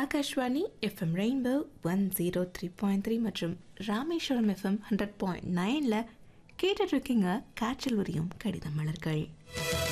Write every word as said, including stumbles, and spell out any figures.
Akashvani FM rainbow one zero three point three மற்றும் Rameswaram FM hundred point நைனில் கேட்டுட்ருக்கீங்க காற்றில் உரியும் கடித மலர்கள்.